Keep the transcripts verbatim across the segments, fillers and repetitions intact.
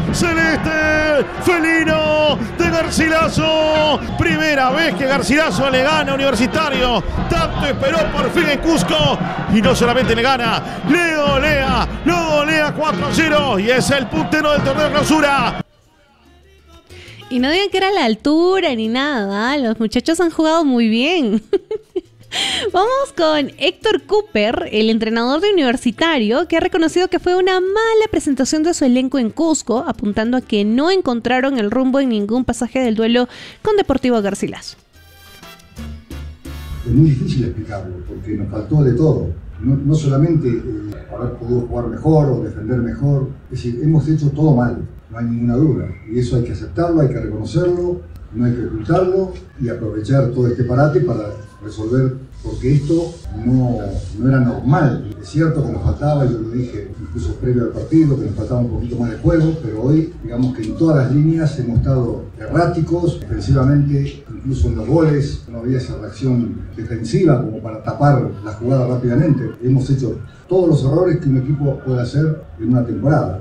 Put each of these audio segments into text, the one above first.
celeste, felino de Garcilaso. Primera vez que Garcilaso le gana a Universitario. Tanto esperó por fin en Cusco. Y no solamente le gana, le golea, lo golea cuatro a cero. Y es el puntero del torneo de clausura. Y no digan que era la altura ni nada, ¿eh? Los muchachos han jugado muy bien. Vamos con Héctor Cooper, el entrenador de Universitario, que ha reconocido que fue una mala presentación de su elenco en Cusco, apuntando a que no encontraron el rumbo en ningún pasaje del duelo con Deportivo Garcilaso. Es muy difícil explicarlo, porque nos faltó de todo. No, no solamente eh, haber podido jugar mejor o defender mejor, es decir, hemos hecho todo mal, no hay ninguna duda. Y eso hay que aceptarlo, hay que reconocerlo, no hay que ocultarlo y aprovechar todo este parate para resolver, porque esto no, no era normal. Es cierto que nos faltaba, yo lo dije incluso previo al partido, que nos faltaba un poquito más de juego, pero hoy, digamos que en todas las líneas hemos estado erráticos, defensivamente, incluso en los goles, no había esa reacción defensiva como para tapar la jugada rápidamente. Hemos hecho todos los errores que un equipo puede hacer en una temporada.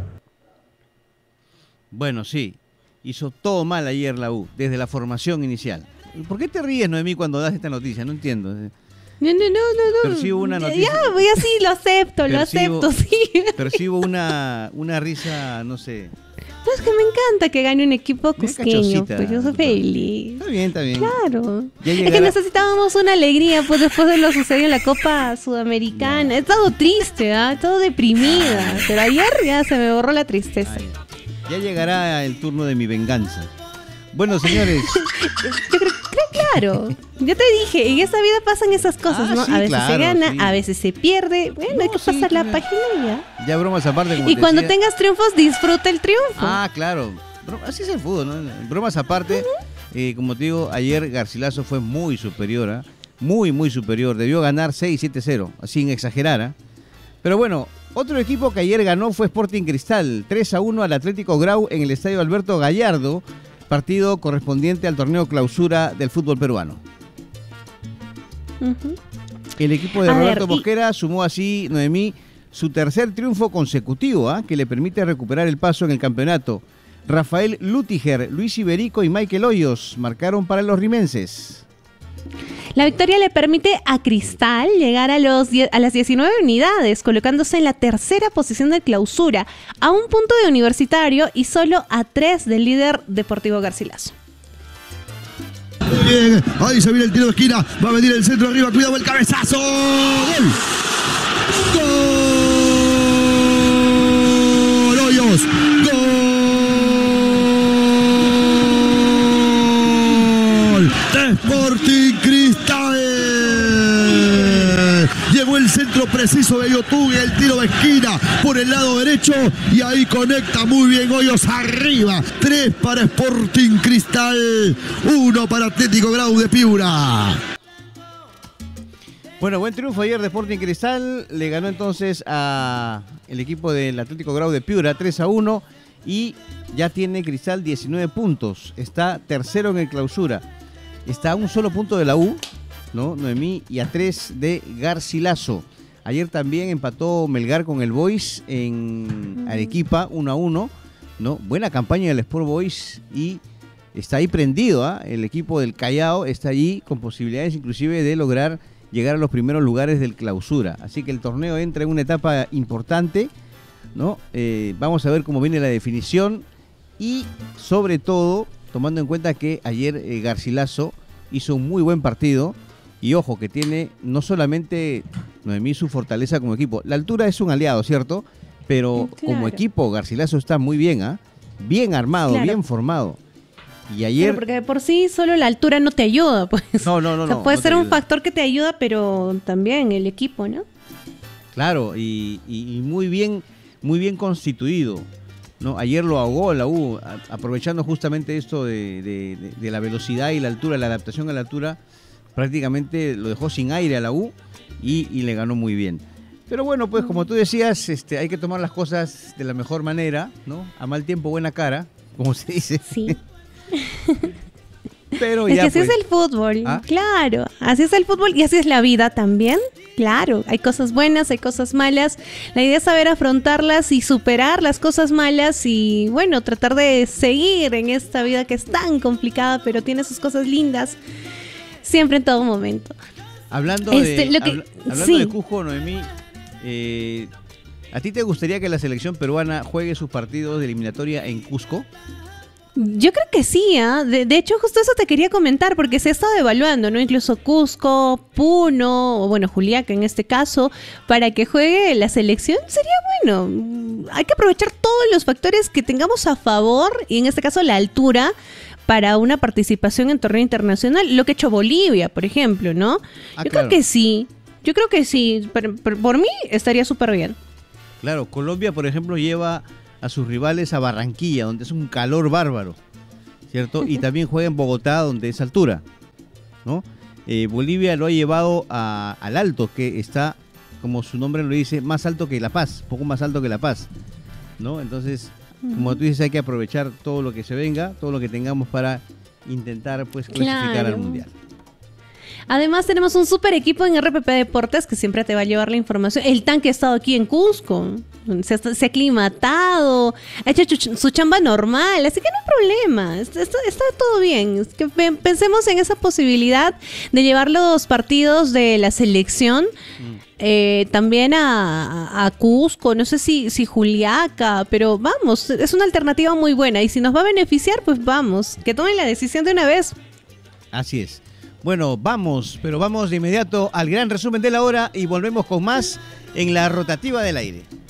Bueno, sí, hizo todo mal ayer la U, desde la formación inicial. ¿Por qué te ríes, Noemí, cuando das esta noticia? No entiendo. No, no, no, no, no. Percibo una noticia. Ya, voy así, lo acepto, percibo, lo acepto, sí. Percibo una, una risa, no sé. No, es que me encanta que gane un equipo cusqueño, pues yo soy feliz. Está bien, está bien. Claro. Es que necesitábamos una alegría, pues después de lo sucedido en la Copa Sudamericana. He estado triste, ¿ah? He estado deprimida. Pero ayer ya se me borró la tristeza. Ay, ya llegará el turno de mi venganza. Bueno, señores. Yo creo, creo, claro. Yo te dije, en esa vida pasan esas cosas, ah, ¿no? Sí, a veces claro, se gana, sí. A veces se pierde. Bueno, no, hay que sí, pasar la página y ya. Ya bromas aparte. Como y te cuando decía. tengas triunfos, disfruta el triunfo. Ah, claro. Así es el fútbol, ¿no? Bromas aparte. Uh-huh. eh, como te digo, ayer Garcilaso fue muy superior, ¿eh? Muy, muy superior. Debió ganar seis siete cero, sin exagerar, ¿eh? Pero bueno, otro equipo que ayer ganó fue Sporting Cristal. tres a uno al Atlético Grau en el estadio Alberto Gallardo. Partido correspondiente al torneo clausura del fútbol peruano. Uh-huh. El equipo de a Roberto ver, Mosquera y... sumó así, Noemí, su tercer triunfo consecutivo, ¿eh? Que le permite recuperar el paso en el campeonato. Rafael Lutiger, Luis Iberico y Michael Hoyos marcaron para los rimenses. La victoria le permite a Cristal llegar a, los die- a las diecinueve unidades, colocándose en la tercera posición de clausura, a un punto de Universitario y solo a tres del líder Deportivo Garcilaso. Muy bien, ahí se viene el tiro de esquina, va a venir el centro arriba, cuidado el cabezazo. ¡Gol! ¡Gol! ¡Hoyos! ¡Gol! Sporting Cristal. Llegó el centro preciso de Yotugui, el tiro de esquina por el lado derecho y ahí conecta muy bien Hoyos arriba. Tres para Sporting Cristal, uno para Atlético Grau de Piura. Bueno, buen triunfo ayer de Sporting Cristal. Le ganó entonces a el equipo del Atlético Grau de Piura tres a uno y ya tiene Cristal diecinueve puntos. Está tercero en el clausura. Está a un solo punto de la U, ¿no? Noemí, y a tres de Garcilaso. Ayer también empató Melgar con el Boys en Arequipa, uno a uno, ¿no? Buena campaña del Sport Boys y está ahí prendido, ¿eh? El equipo del Callao está allí con posibilidades inclusive de lograr llegar a los primeros lugares del clausura. Así que el torneo entra en una etapa importante, ¿no? Eh, vamos a ver cómo viene la definición y sobre todo tomando en cuenta que ayer eh, Garcilaso hizo un muy buen partido y ojo que tiene no solamente Noemí su fortaleza como equipo, la altura es un aliado, ¿cierto? Pero claro, como equipo Garcilaso está muy bien, ¿ah? ¿eh? Bien armado, claro, bien formado. Y ayer... Pero porque de por sí solo la altura no te ayuda, pues. No, no, no. O sea, no, puede no ser un ayuda. factor que te ayuda, pero también el equipo, ¿no? Claro, y, y, y muy bien, muy bien constituido, ¿no? Ayer lo ahogó la U, a, aprovechando justamente esto de, de, de, de la velocidad y la altura, la adaptación a la altura, prácticamente lo dejó sin aire a la U y, y le ganó muy bien. Pero bueno, pues como tú decías, este, hay que tomar las cosas de la mejor manera, ¿no? A mal tiempo, buena cara, como se dice. Sí. Pero es ya que así pues. es el fútbol, ¿Ah? claro. Así es el fútbol y así es la vida también. Claro, hay cosas buenas, hay cosas malas. La idea es saber afrontarlas y superar las cosas malas y, bueno, tratar de seguir en esta vida que es tan complicada, pero tiene sus cosas lindas siempre en todo momento. Hablando, Este, de, lo que- habla- hablando sí. de Cusco, Noemí, eh, ¿a ti te gustaría que la selección peruana juegue sus partidos de eliminatoria en Cusco? Yo creo que sí, ¿ah? de, de hecho justo eso te quería comentar porque se ha estado evaluando, ¿no? Incluso Cusco, Puno, o bueno, Juliaca en este caso, para que juegue la selección sería bueno. Hay que aprovechar todos los factores que tengamos a favor y en este caso la altura para una participación en torneo internacional, lo que ha hecho Bolivia, por ejemplo, ¿no? Ah, Yo claro. creo que sí, yo creo que sí, por, por- por mí estaría súper bien. Claro, Colombia, por ejemplo, lleva a sus rivales a Barranquilla, donde es un calor bárbaro, ¿cierto? Y también juega en Bogotá, donde es altura, ¿no? Eh, Bolivia lo ha llevado a- al Alto, que está, como su nombre lo dice, más alto que La Paz, poco más alto que La Paz, ¿no? Entonces, como tú dices, hay que aprovechar todo lo que se venga, todo lo que tengamos para intentar, pues, clasificar Claro. al Mundial. Además tenemos un super equipo en R P P Deportes que siempre te va a llevar la información. El tanque ha estado aquí en Cusco, se ha, se ha aclimatado, ha hecho chu- su chamba normal, así que no hay problema, está, está- está todo bien. Es que pe- pensemos en esa posibilidad de llevar los partidos de la selección eh, también a, a- a Cusco, no sé si, si Juliaca, pero vamos, es una alternativa muy buena y si nos va a beneficiar, pues vamos, que tomen la decisión de una vez. Así es. Bueno, vamos, pero vamos de inmediato al gran resumen de la hora y volvemos con más en la rotativa del aire.